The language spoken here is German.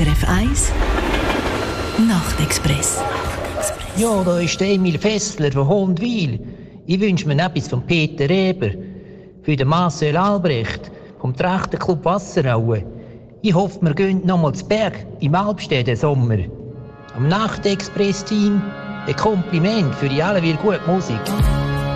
SRF 1 Nachtexpress. Ja, da ist der Emil Fessler von Hondwil. Ich wünsche mir etwas von Peter Eber. Für den Marcel Albrecht vom Trachterclub Wasseraue. Ich hoffe, wir gehen noch mal zu Berg im Alpstedt Sommer. Am Nachtexpress-Team ein Kompliment für die alle wieder gute Musik.